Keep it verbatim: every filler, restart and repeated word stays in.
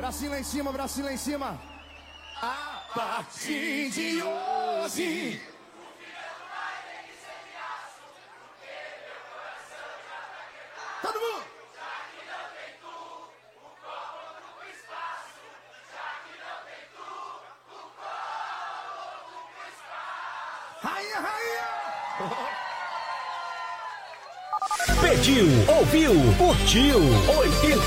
Bracinho lá em cima, bracinho lá em cima. A partir de hoje. Todo mundo. Já que não tem tu, o colo ocupa espaço. Já que não tem tu, o colo ocupa espaço. Rainha, rainha. Pediu, ouviu, curtiu. oitenta